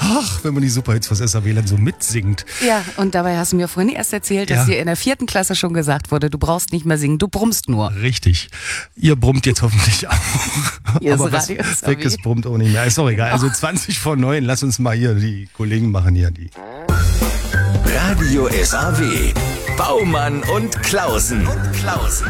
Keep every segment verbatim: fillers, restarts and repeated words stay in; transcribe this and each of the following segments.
Ach, wenn man die Superhits fürs S A W-Land so mitsingt. Ja, und dabei hast du mir vorhin erst erzählt, dass Ja. dir in der vierten Klasse schon gesagt wurde, du brauchst nicht mehr singen, du brummst nur. Richtig. Ihr brummt jetzt hoffentlich auch. Hier ist Aber was Radio S A W. weg ist, brummt auch nicht mehr. Ist doch egal. Also zwanzig vor neun, lass uns mal hier, die Kollegen machen hier die. Radio S A W. Baumann und Klausen. Und Klausen.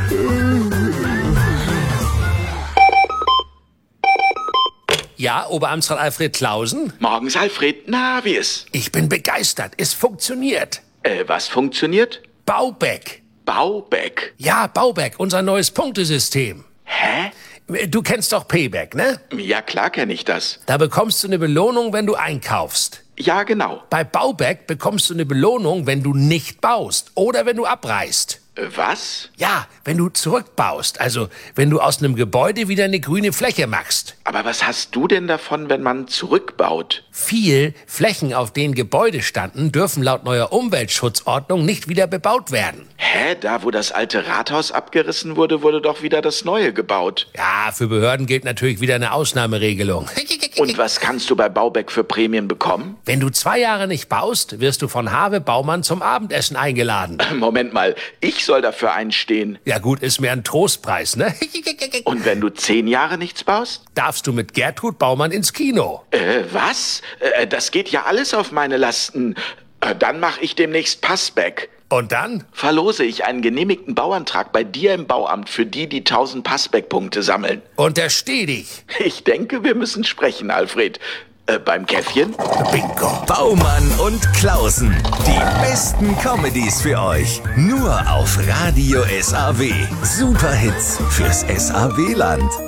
Ja, Oberamtsrat Alfred Klausen? Morgens, Alfred. Na, wie ist? Ich bin begeistert. Es funktioniert. Äh, was funktioniert? Baubeck. Baubeck. Ja, Baubeck, unser neues Punktesystem. Hä? Du kennst doch Payback, ne? Ja, klar kenne ich das. Da bekommst du eine Belohnung, wenn du einkaufst. Ja, genau. Bei Baubeck bekommst du eine Belohnung, wenn du nicht baust oder wenn du abreißt. Äh, was? Ja, wenn du zurückbaust, also wenn du aus einem Gebäude wieder eine grüne Fläche machst. Aber was hast du denn davon, wenn man zurückbaut? Viel Flächen, auf denen Gebäude standen, dürfen laut neuer Umweltschutzordnung nicht wieder bebaut werden. Hä? Da, wo das alte Rathaus abgerissen wurde, wurde doch wieder das neue gebaut. Ja, für Behörden gilt natürlich wieder eine Ausnahmeregelung. Und was kannst du bei Baubeck für Prämien bekommen? Wenn du zwei Jahre nicht baust, wirst du von Have Baumann zum Abendessen eingeladen. Moment mal, ich soll dafür einstehen. Ja gut, ist mir ein Trostpreis, ne? Und wenn du zehn Jahre nichts baust? Darfst du mit Gertrud Baumann ins Kino. Äh, was? Äh, das geht ja alles auf meine Lasten. Äh, dann mache ich demnächst Passback. Und dann? Verlose ich einen genehmigten Bauantrag bei dir im Bauamt für die, die tausend Passback-Punkte sammeln. Untersteh dich. Ich denke, wir müssen sprechen, Alfred. Äh, beim Käffchen? Bingo. Baumann und Klausen. Die besten Comedies für euch. Nur auf Radio S A W. Superhits fürs S A W-Land.